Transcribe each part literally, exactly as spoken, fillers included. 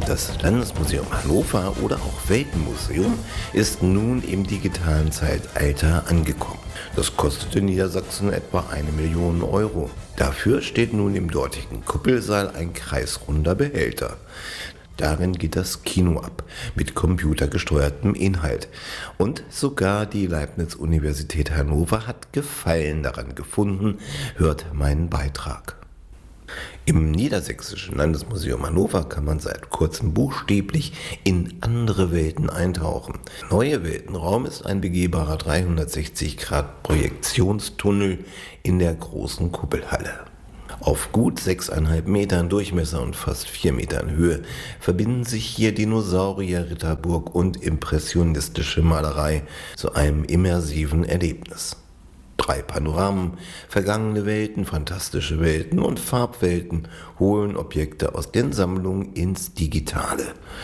Das Landesmuseum Hannover oder auch Weltenmuseum ist nun im digitalen Zeitalter angekommen. Das kostet in Niedersachsen etwa eine Million Euro. Dafür steht nun im dortigen Kuppelsaal ein kreisrunder Behälter. Darin geht das Kino ab, mit computergesteuertem Inhalt. Und sogar die Leibniz-Universität Hannover hat Gefallen daran gefunden, hört meinen Beitrag. Im Niedersächsischen Landesmuseum Hannover kann man seit kurzem buchstäblich in andere Welten eintauchen. Der neue Weltenraum ist ein begehbarer dreihundertsechzig Grad Projektionstunnel in der großen Kuppelhalle. Auf gut sechseinhalb Metern Durchmesser und fast vier Metern Höhe verbinden sich hier Dinosaurier, Ritterburg und impressionistische Malerei zu einem immersiven Erlebnis. Drei Panoramen, vergangene Welten, fantastische Welten und Farbwelten holen Objekte aus den Sammlungen ins Digitale.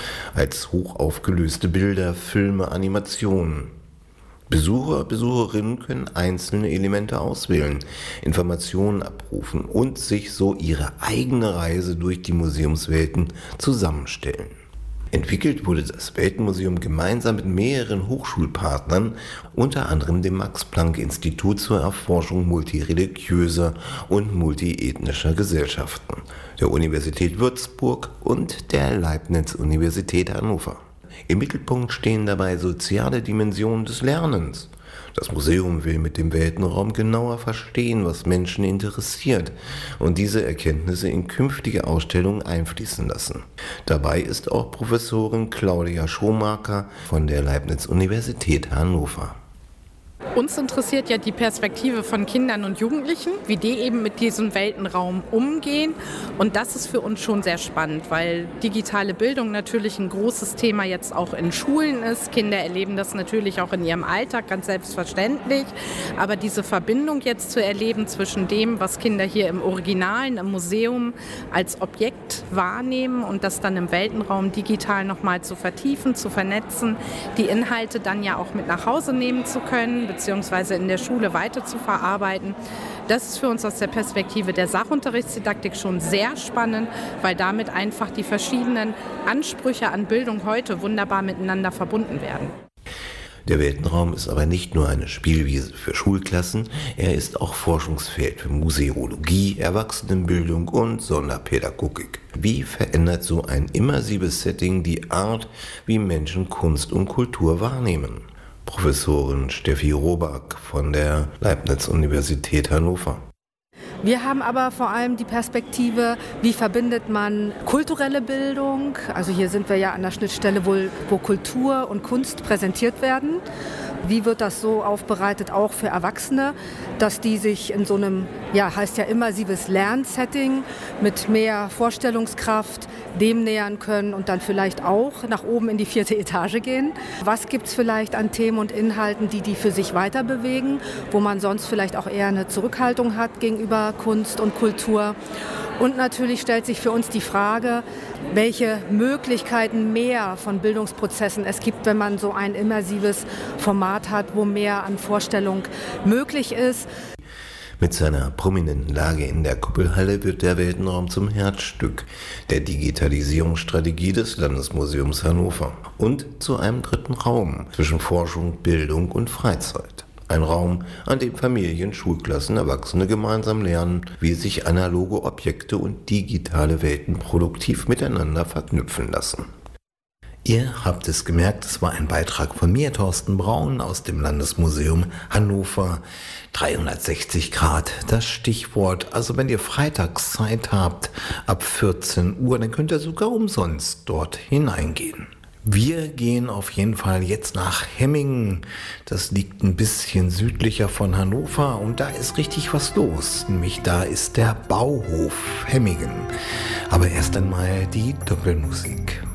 Als hochaufgelöste Bilder, Filme, Animationen. Besucher, Besucherinnen können einzelne Elemente auswählen, Informationen abrufen und sich so ihre eigene Reise durch die Museumswelten zusammenstellen. Entwickelt wurde das Weltenmuseum gemeinsam mit mehreren Hochschulpartnern, unter anderem dem Max-Planck-Institut zur Erforschung multireligiöser und multiethnischer Gesellschaften, der Universität Würzburg und der Leibniz-Universität Hannover. Im Mittelpunkt stehen dabei soziale Dimensionen des Lernens. Das Museum will mit dem Weltenraum genauer verstehen, was Menschen interessiert und diese Erkenntnisse in künftige Ausstellungen einfließen lassen. Dabei ist auch Professorin Claudia Schomaker von der Leibniz-Universität Hannover. Uns interessiert ja die Perspektive von Kindern und Jugendlichen, wie die eben mit diesem Weltenraum umgehen. Und das ist für uns schon sehr spannend, weil digitale Bildung natürlich ein großes Thema jetzt auch in Schulen ist. Kinder erleben das natürlich auch in ihrem Alltag, ganz selbstverständlich. Aber diese Verbindung jetzt zu erleben zwischen dem, was Kinder hier im Originalen, im Museum als Objekt wahrnehmen und das dann im Weltenraum digital nochmal zu vertiefen, zu vernetzen, die Inhalte dann ja auch mit nach Hause nehmen zu können, beziehungsweise in der Schule weiter zu verarbeiten. Das ist für uns aus der Perspektive der Sachunterrichtsdidaktik schon sehr spannend, weil damit einfach die verschiedenen Ansprüche an Bildung heute wunderbar miteinander verbunden werden. Der Weltenraum ist aber nicht nur eine Spielwiese für Schulklassen, er ist auch Forschungsfeld für Museologie, Erwachsenenbildung und Sonderpädagogik. Wie verändert so ein immersives Setting die Art, wie Menschen Kunst und Kultur wahrnehmen? Professorin Steffi Roback von der Leibniz-Universität Hannover. Wir haben aber vor allem die Perspektive, wie verbindet man kulturelle Bildung, also hier sind wir ja an der Schnittstelle, wo, wo Kultur und Kunst präsentiert werden. Wie wird das so aufbereitet, auch für Erwachsene, dass die sich in so einem, ja, heißt ja immersives Lernsetting mit mehr Vorstellungskraft dem nähern können und dann vielleicht auch nach oben in die vierte Etage gehen. Was gibt es vielleicht an Themen und Inhalten, die die für sich weiter bewegen, wo man sonst vielleicht auch eher eine Zurückhaltung hat gegenüber Kunst und Kultur? Und natürlich stellt sich für uns die Frage, welche Möglichkeiten mehr von Bildungsprozessen es gibt, wenn man so ein immersives Format hat, wo mehr an Vorstellung möglich ist. Mit seiner prominenten Lage in der Kuppelhalle wird der Weltenraum zum Herzstück der Digitalisierungsstrategie des Landesmuseums Hannover und zu einem dritten Raum zwischen Forschung, Bildung und Freizeit. Ein Raum, an dem Familien, Schulklassen, Erwachsene gemeinsam lernen, wie sich analoge Objekte und digitale Welten produktiv miteinander verknüpfen lassen. Ihr habt es gemerkt, es war ein Beitrag von mir, Thorsten Braun, aus dem Landesmuseum Hannover. dreihundertsechzig Grad, das Stichwort. Also wenn ihr freitags Zeit habt, ab vierzehn Uhr, dann könnt ihr sogar umsonst dort hineingehen. Wir gehen auf jeden Fall jetzt nach Hemmingen. Das liegt ein bisschen südlicher von Hannover und da ist richtig was los. Nämlich da ist der Bauhof Hemmingen. Aber erst einmal die Doppelmusik.